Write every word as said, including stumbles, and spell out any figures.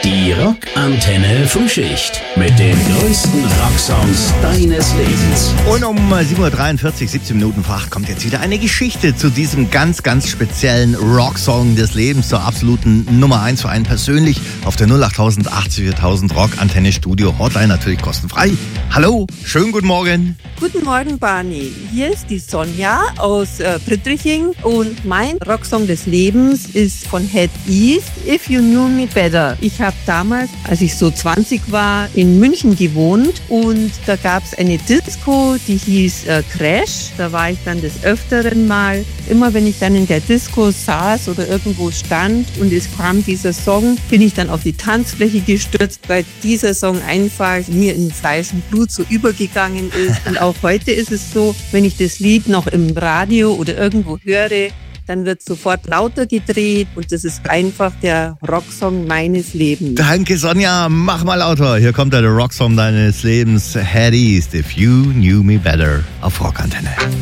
Die Rockantenne Frühschicht mit den größten Rocksongs deines Lebens. Und um sieben Uhr dreiundvierzig, siebzehn Minuten vor acht, kommt jetzt wieder eine Geschichte zu diesem ganz, ganz speziellen Rocksong des Lebens, zur absoluten Nummer eins für einen persönlich auf der null acht null null acht viertausend Rockantenne Studio Hotline, natürlich kostenfrei. Hallo, schönen guten Morgen. Guten Morgen, Barney. Hier ist die Sonja aus äh, Prittriching und mein Rocksong des Lebens ist von Head East, If You Knew Me Better. Ich habe damals, als ich so zwanzig war, in München gewohnt und da gab es eine Disco, die hieß äh, Crash. Da war ich dann des Öfteren mal. Immer wenn ich dann in der Disco saß oder irgendwo stand und es kam dieser Song, bin ich dann auf die Tanzfläche gestürzt, weil dieser Song einfach mir in Fleisch und Blut so übergegangen ist. Und auch heute ist es so, wenn ich das Lied noch im Radio oder irgendwo höre, dann wird sofort lauter gedreht und das ist einfach der Rocksong meines Lebens. Danke, Sonja. Mach mal lauter. Hier kommt der Rocksong deines Lebens. Head East, If You Knew Me Better auf Rockantenne.